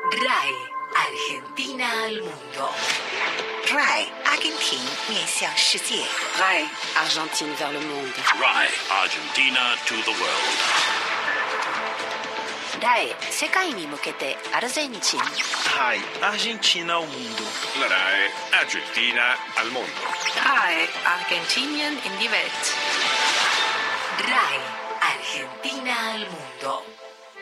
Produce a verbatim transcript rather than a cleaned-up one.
R A I Argentina al mundo. R A I 阿根廷面向世界。 R A I Argentine vers le monde. R A I Argentina to the world. R A I 世界に向けてアルゼンチン。 R A I Argentina ao mundo. La R A I Argentina al mundo. R A I Argentinien in die Welt. R A I Argentina al mundo.